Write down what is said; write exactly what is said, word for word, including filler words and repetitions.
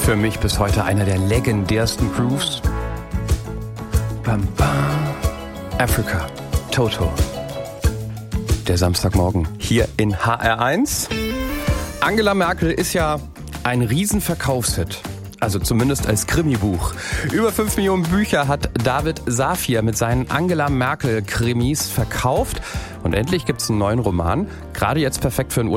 Für mich bis heute einer der legendärsten Grooves. Bam, bam. Africa, Toto. Der Samstagmorgen hier in H R eins. Angela Merkel ist ja ein Riesenverkaufshit. Also zumindest als Krimibuch. Über fünf Millionen Bücher hat David Safir mit seinen Angela Merkel Krimis verkauft. Und endlich gibt's einen neuen Roman. Gerade jetzt perfekt für einen Urlaub.